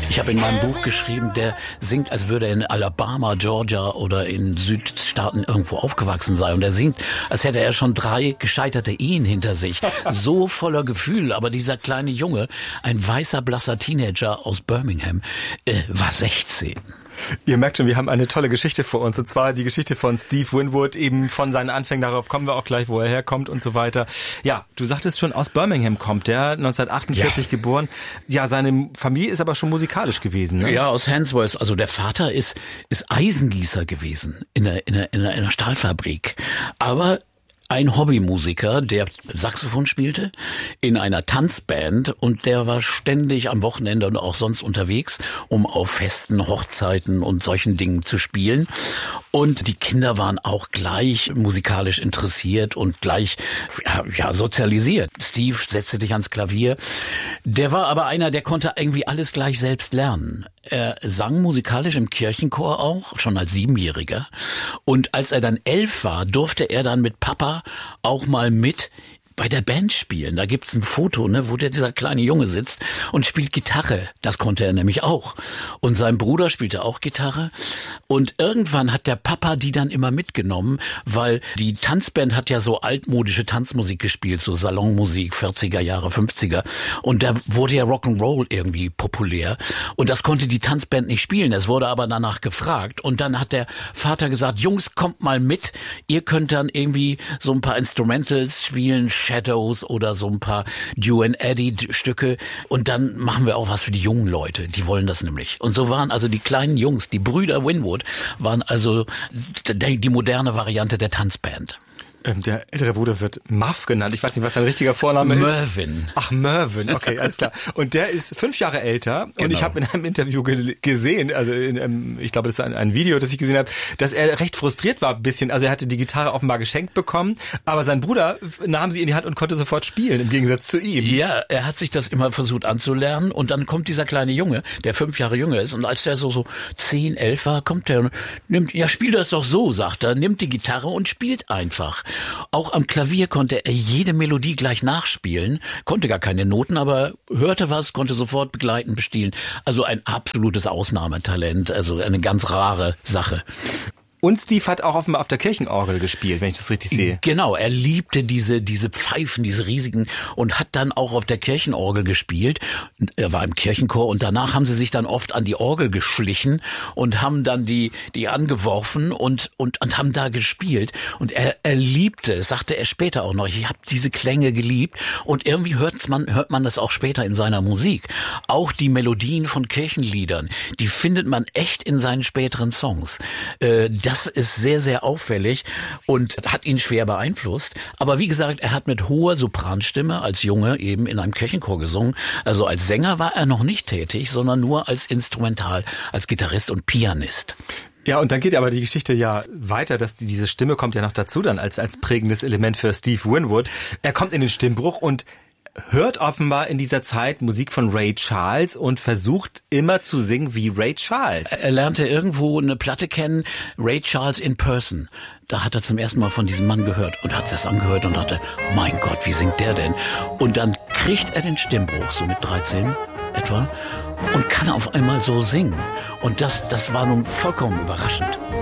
Ich habe in meinem Buch geschrieben, der singt, als würde er in Alabama, Georgia oder in Südstaaten irgendwo aufgewachsen sein. Und er singt, als hätte er schon 3 gescheiterte Ehen hinter sich. So voller Gefühl. Aber dieser kleine Junge, ein weißer, blasser Teenager aus Birmingham, war 16. Ihr merkt schon, wir haben eine tolle Geschichte vor uns, und zwar die Geschichte von Steve Winwood, eben von seinen Anfängen, darauf kommen wir auch gleich, wo er herkommt und so weiter. Ja, du sagtest schon, aus Birmingham kommt er, 1948 geboren. Ja, seine Familie ist aber schon musikalisch gewesen, ne? Ja, aus Handsworth. Also der Vater ist Eisengießer gewesen in einer Stahlfabrik. Aber ein Hobbymusiker, der Saxophon spielte, in einer Tanzband, und der war ständig am Wochenende und auch sonst unterwegs, um auf Festen, Hochzeiten und solchen Dingen zu spielen. Und die Kinder waren auch gleich musikalisch interessiert und gleich sozialisiert. Steve setzte sich ans Klavier. Der war aber einer, der konnte irgendwie alles gleich selbst lernen. Er sang musikalisch im Kirchenchor auch, schon als 7-Jähriger. Und als er dann 11 war, durfte er dann mit Papa auch mal mit bei der Band spielen. Da gibt's ein Foto, wo dieser kleine Junge sitzt und spielt Gitarre. Das konnte er nämlich auch. Und sein Bruder spielte auch Gitarre. Und irgendwann hat der Papa die dann immer mitgenommen, weil die Tanzband hat ja so altmodische Tanzmusik gespielt, so Salonmusik, 40er Jahre, 50er. Und da wurde ja Rock'n'Roll irgendwie populär. Und das konnte die Tanzband nicht spielen. Es wurde aber danach gefragt. Und dann hat der Vater gesagt, Jungs, kommt mal mit. Ihr könnt dann irgendwie so ein paar Instrumentals spielen, Shadows oder so ein paar Dew and Eddie Stücke, und dann machen wir auch was für die jungen Leute, die wollen das nämlich. Und so waren also die kleinen Jungs, die Brüder Winwood, waren also die moderne Variante der Tanzband. Der ältere Bruder wird Muff genannt. Ich weiß nicht, was sein richtiger Vorname ist. Mervyn. Ach, Mervyn. Okay, alles klar. Und der ist 5 Jahre älter. Genau. Und ich habe in einem Interview gesehen, also ich glaube, das ist ein Video, das ich gesehen habe, dass er recht frustriert war ein bisschen. Also er hatte die Gitarre offenbar geschenkt bekommen, aber sein Bruder nahm sie in die Hand und konnte sofort spielen, im Gegensatz zu ihm. Ja, er hat sich das immer versucht anzulernen, und dann kommt dieser kleine Junge, der 5 Jahre jünger ist, und als der so 10, 11 war, kommt der und nimmt, ja, spiel das doch so, sagt er, nimmt die Gitarre und spielt einfach. Auch am Klavier konnte er jede Melodie gleich nachspielen, konnte gar keine Noten, aber hörte was, konnte sofort begleiten, bestielen. Also ein absolutes Ausnahmetalent, also eine ganz rare Sache. Und Steve hat auch offenbar auf der Kirchenorgel gespielt, wenn ich das richtig sehe. Genau, er liebte diese Pfeifen, diese riesigen, und hat dann auch auf der Kirchenorgel gespielt. Er war im Kirchenchor, und danach haben sie sich dann oft an die Orgel geschlichen und haben dann die angeworfen und haben da gespielt. Und er liebte, das sagte er später auch noch, ich habe diese Klänge geliebt, und irgendwie hört man das auch später in seiner Musik. Auch die Melodien von Kirchenliedern, die findet man echt in seinen späteren Songs. Das ist sehr, sehr auffällig und hat ihn schwer beeinflusst. Aber wie gesagt, er hat mit hoher Sopranstimme als Junge eben in einem Kirchenchor gesungen. Also als Sänger war er noch nicht tätig, sondern nur als Instrumental, als Gitarrist und Pianist. Ja, und dann geht aber die Geschichte ja weiter, dass diese Stimme kommt ja noch dazu dann als prägendes Element für Steve Winwood. Er kommt in den Stimmbruch und hört offenbar in dieser Zeit Musik von Ray Charles und versucht immer zu singen wie Ray Charles. Er lernte irgendwo eine Platte kennen, Ray Charles in Person. Da hat er zum ersten Mal von diesem Mann gehört und hat das angehört und dachte, mein Gott, wie singt der denn? Und dann kriegt er den Stimmbruch, so mit 13 etwa, und kann auf einmal so singen. Und das war nun vollkommen überraschend.